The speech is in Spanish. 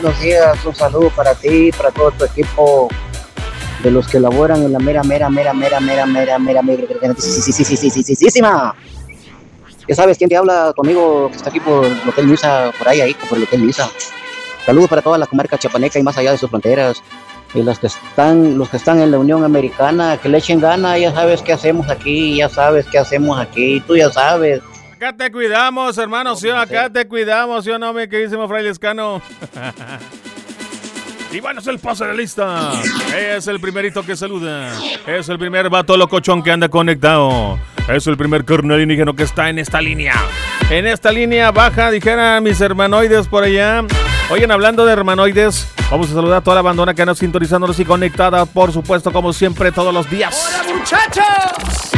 Buenos días, un saludo para ti, para todo tu equipo de los que laboran en la mera, ya sabes quién te habla, tu amigo que está aquí por el Hotel Misa, por el Hotel Misa. Saludos para toda la comarca chiapaneca y más allá de sus fronteras. Y los que están en la Unión Americana, que le echen gana, ya sabes qué hacemos aquí, tú ya sabes. Acá te cuidamos, hermano, sí, acá te cuidamos, ¿sí o no, mi queridísimo Fray Lescano? Y bueno, es el paso de la lista. Es el primerito que saluda. Es el primer vato locochón que anda conectado. Es el primer carnal indígena que está en esta línea. En esta línea baja, dijeran mis hermanoides por allá. Oigan, hablando de hermanoides, vamos a saludar a toda la bandona que anda sintonizándonos y conectada, por supuesto, como siempre, todos los días. ¡Hola, muchachos!